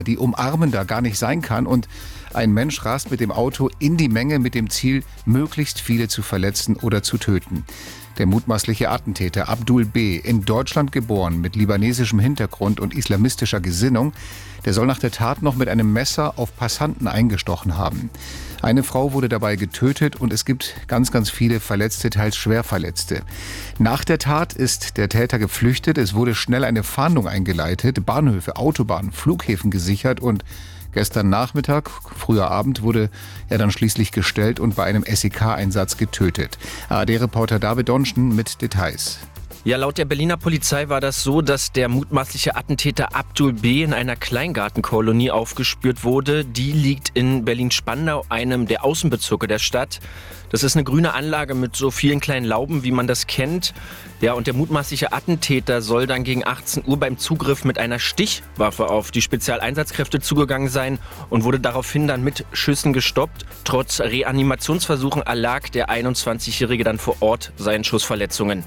die umarmender gar nicht sein kann und ein Mensch rast mit dem Auto in die Menge mit dem Ziel, möglichst viele zu verletzen oder zu töten. Der mutmaßliche Attentäter Abdul B., in Deutschland geboren, mit libanesischem Hintergrund und islamistischer Gesinnung, der soll nach der Tat noch mit einem Messer auf Passanten eingestochen haben. Eine Frau wurde dabei getötet und es gibt ganz, ganz viele Verletzte, teils Schwerverletzte. Nach der Tat ist der Täter geflüchtet. Es wurde schnell eine Fahndung eingeleitet, Bahnhöfe, Autobahnen, Flughäfen gesichert und gestern Nachmittag, früher Abend, wurde er dann schließlich gestellt und bei einem SEK-Einsatz getötet. ARD-Reporter David Donschen mit Details. Ja, laut der Berliner Polizei war das so, dass der mutmaßliche Attentäter Abdul B. in einer Kleingartenkolonie aufgespürt wurde. Die liegt in Berlin-Spandau, einem der Außenbezirke der Stadt. Das ist eine grüne Anlage mit so vielen kleinen Lauben, wie man das kennt. Ja, und der mutmaßliche Attentäter soll dann gegen 18 Uhr beim Zugriff mit einer Stichwaffe auf die Spezialeinsatzkräfte zugegangen sein und wurde daraufhin dann mit Schüssen gestoppt. Trotz Reanimationsversuchen erlag der 21-Jährige dann vor Ort seinen Schussverletzungen.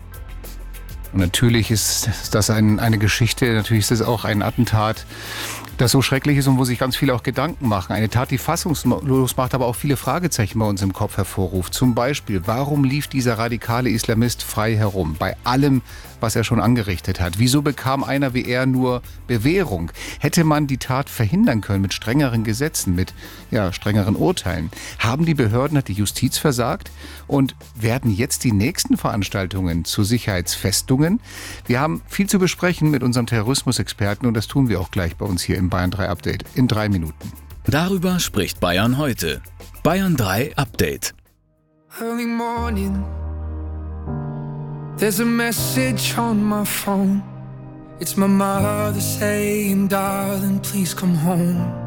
Und natürlich ist das eine Geschichte, natürlich ist es auch ein Attentat, das so schrecklich ist und wo sich ganz viele auch Gedanken machen. Eine Tat, die fassungslos macht, aber auch viele Fragezeichen bei uns im Kopf hervorruft. Zum Beispiel, warum lief dieser radikale Islamist frei herum? Bei allem, was er schon angerichtet hat. Wieso bekam einer wie er nur Bewährung? Hätte man die Tat verhindern können mit strengeren Gesetzen, mit strengeren Urteilen? Haben die Behörden, hat die Justiz versagt? Und werden jetzt die nächsten Veranstaltungen zu Sicherheitsfestungen? Wir haben viel zu besprechen mit unserem Terrorismusexperten und das tun wir auch gleich bei uns hier im Bayern 3 Update in 3 Minuten. Darüber spricht Bayern heute. Bayern 3 Update. Early morning, there's a message on my phone. It's my mother saying, darling, please come home.